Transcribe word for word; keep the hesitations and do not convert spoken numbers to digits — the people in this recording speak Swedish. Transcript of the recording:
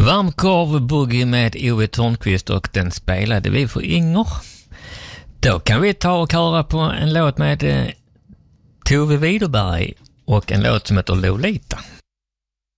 Varmkorv boogie med Ove Thörnqvist, och den spelade vi för Inger. Då kan vi ta och köra på en låt med eh, Tove Widerberg och en låt som heter Lolita.